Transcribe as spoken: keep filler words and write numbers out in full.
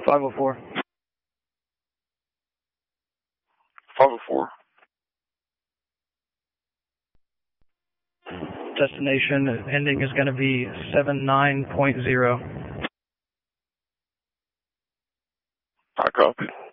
five oh four. five oh four. Destination ending is going to be seven nine point zero. I copy.